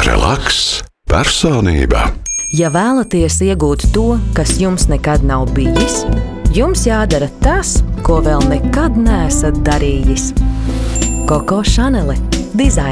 Relaks personība. Ja vēlaties iegūt to, kas jums nekad nav bijis, jums jādara tas, ko vēl nekad neesat darījis. Coco Chanel.